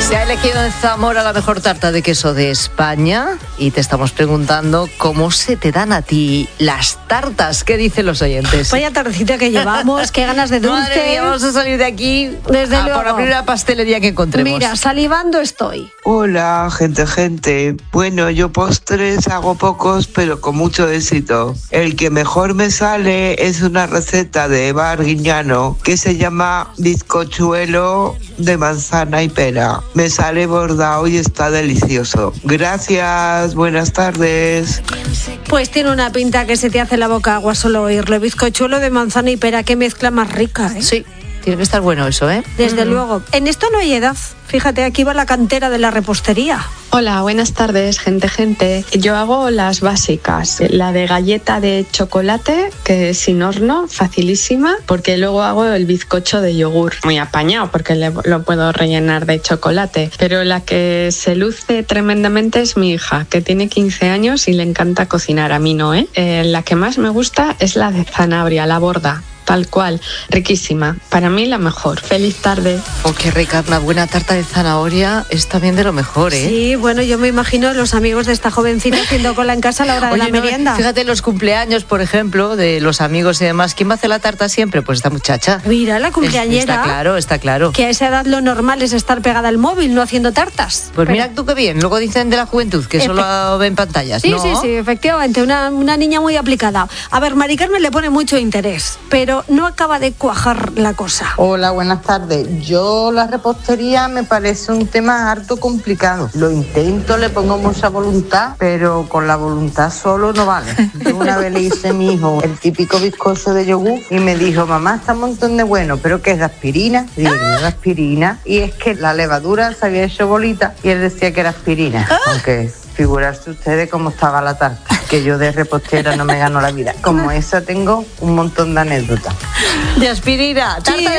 Se ha elegido en Zamora la mejor tarta de queso de España y te estamos preguntando cómo se te dan a ti las tartas. ¿Qué dicen los oyentes? Vaya tardecita que llevamos, qué ganas de dulce. Madre mía, vamos a salir de aquí Desde luego. por la primera pastelería que encontremos. Mira, salivando estoy. Hola, gente. Bueno, yo postres hago pocos, pero con mucho éxito. El que mejor me sale es una receta de Eva Arguiñano que se llama bizcochuelo de manzana y pera. Me sale bordado y está delicioso. Gracias, buenas tardes. Pues tiene una pinta que se te hace la boca agua solo oírlo. Bizcochuelo de manzana y pera, qué mezcla más rica, ¿eh? Sí, tiene que estar bueno eso, ¿eh? Desde luego. En esto no hay edad. Fíjate, aquí va la cantera de la repostería. Hola, buenas tardes, gente. Yo hago las básicas, la de galleta de chocolate, que es sin horno, facilísima, porque luego hago el bizcocho de yogur, muy apañado, porque lo puedo rellenar de chocolate. Pero la que se luce tremendamente es mi hija, que tiene 15 años y le encanta cocinar, a mí no, ¿eh? La que más me gusta es la de zanahoria, la borda. Tal cual, riquísima. Para mí la mejor. Feliz tarde. Oh, qué rica, una buena tarta de zanahoria es también de lo mejor, ¿eh? Sí, bueno, yo me imagino los amigos de esta jovencita haciendo cola en casa a la hora de la merienda. Fíjate los cumpleaños, por ejemplo, de los amigos y demás. ¿Quién va a hacer la tarta siempre? Pues esta muchacha. Mira, la cumpleañera. Está claro. Que a esa edad lo normal es estar pegada al móvil, no haciendo tartas. Pues mira tú qué bien. Luego dicen de la juventud que solo ven pantallas, sí, ¿no? Sí, efectivamente. Una niña muy aplicada. A ver, Mari Carmen le pone mucho interés, pero no acaba de cuajar la cosa. Hola, buenas tardes. Yo la repostería me parece un tema harto complicado. Lo intento, le pongo mucha voluntad, pero con la voluntad solo no vale. Yo una vez le hice a mi hijo el típico bizcocho de yogur y me dijo, mamá, está un montón de bueno, ¿pero qué es de aspirina? Y digo, ¿no es de aspirina? Y es que la levadura se había hecho bolita y él decía que era aspirina. Aunque figurarse ustedes cómo estaba la tarta, que yo de repostera no me gano la vida. Como esa tengo un montón de anécdotas. De aspirina. Sí,